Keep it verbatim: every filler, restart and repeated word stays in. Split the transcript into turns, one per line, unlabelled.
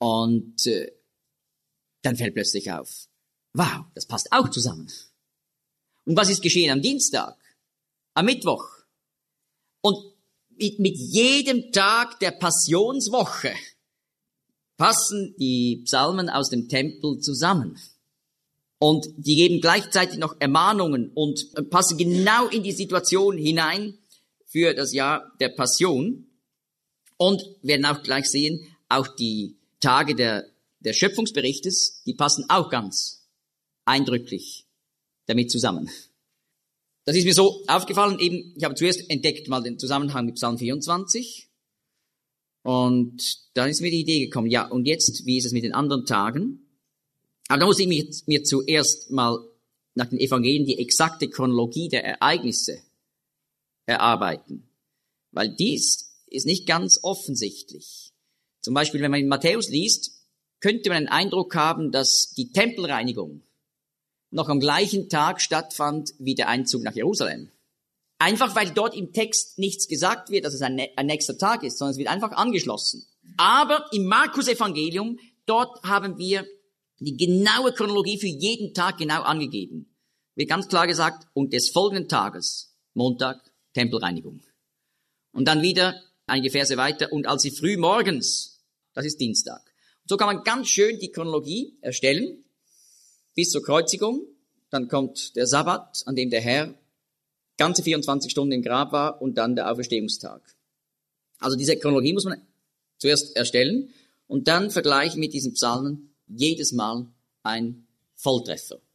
Und äh, dann fällt plötzlich auf, wow, das passt auch zusammen. Und was ist geschehen am Dienstag, am Mittwoch? Und mit, mit jedem Tag der Passionswoche passen die Psalmen aus dem Tempel zusammen. Und die geben gleichzeitig noch Ermahnungen und passen genau in die Situation hinein für das Jahr der Passion. Und werden auch gleich sehen, auch die Tage der, der Schöpfungsberichtes, die passen auch ganz eindrücklich damit zusammen. Das ist mir so aufgefallen, eben, ich habe zuerst entdeckt mal den Zusammenhang mit Psalm vierundzwanzig. Und dann ist mir die Idee gekommen, ja, und jetzt, wie ist es mit den anderen Tagen? Aber da muss ich mir, mir zuerst mal nach den Evangelien die exakte Chronologie der Ereignisse erarbeiten. Weil dies ist nicht ganz offensichtlich. Zum Beispiel, wenn man in Matthäus liest, könnte man den Eindruck haben, dass die Tempelreinigung noch am gleichen Tag stattfand wie der Einzug nach Jerusalem. Einfach weil dort im Text nichts gesagt wird, dass es ein, ein nächster Tag ist, sondern es wird einfach angeschlossen. Aber im Markus-Evangelium, dort haben wir die genaue Chronologie für jeden Tag genau angegeben. Wird ganz klar gesagt, und des folgenden Tages, Montag, Tempelreinigung. Und dann wieder einige Verse weiter, und als sie früh morgens, das ist Dienstag. Und so kann man ganz schön die Chronologie erstellen, bis zur Kreuzigung. Dann kommt der Sabbat, an dem der Herr ganze vierundzwanzig Stunden im Grab war, und dann der Auferstehungstag. Also diese Chronologie muss man zuerst erstellen und dann vergleichen mit diesen Psalmen, jedes Mal ein Volltreffer.